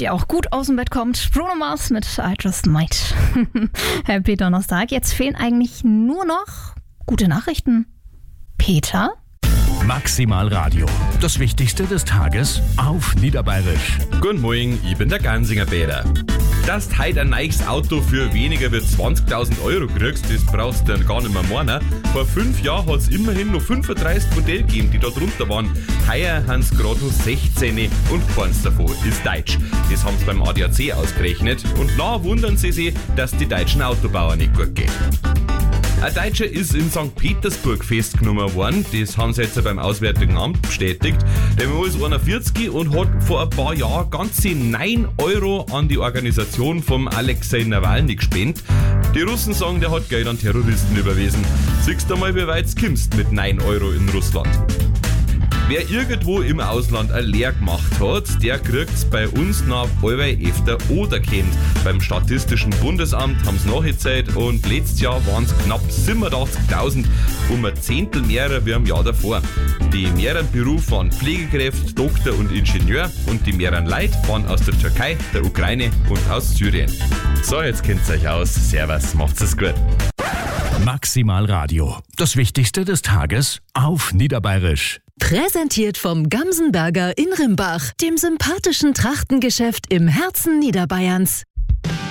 damit ihr auch gut aus dem Bett kommt. Bruno Mars mit I Just Might. Happy Donnerstag. Jetzt fehlen eigentlich nur noch gute Nachrichten. Peter? Maximal Radio. Das Wichtigste des Tages auf Niederbayerisch. Guten Morgen, ich bin der Gansinger Peter. Dass du heute ein neues Auto für weniger wie 20.000 Euro kriegst, das brauchst du dann gar nicht mehr meinen. Vor 5 Jahren hat es immerhin noch 35 Modelle gegeben, die da drunter waren. Heuer haben es gerade noch 16 und keins davon ist deutsch. Das haben sie beim ADAC ausgerechnet und na wundern sie sich, dass die deutschen Autobauer nicht gut gehen. Ein Deutscher ist in St. Petersburg festgenommen worden, das haben sie jetzt beim Auswärtigen Amt bestätigt. Der Mann ist 41 und hat vor ein paar Jahren ganze 9 Euro an die Organisation vom Alexei Nawalny gespendet. Die Russen sagen, der hat Geld an Terroristen überwiesen. Siehst du mal, wie weit du kommst mit 9 Euro in Russland. Wer irgendwo im Ausland eine Lehre gemacht hat, der kriegt's bei uns nach allweil öfter oder kennt. Beim Statistischen Bundesamt haben sie nachgezählt und letztes Jahr waren es knapp 87.000, um ein Zehntel mehr wie im Jahr davor. Die mehreren Berufe waren Pflegekräfte, Doktor und Ingenieur und die mehreren Leute waren aus der Türkei, der Ukraine und aus Syrien. So, jetzt kennt's euch aus. Servus, macht's es gut. Maximal Radio. Das Wichtigste des Tages auf Niederbayerisch. Präsentiert vom Gamsenberger in Rimbach, dem sympathischen Trachtengeschäft im Herzen Niederbayerns.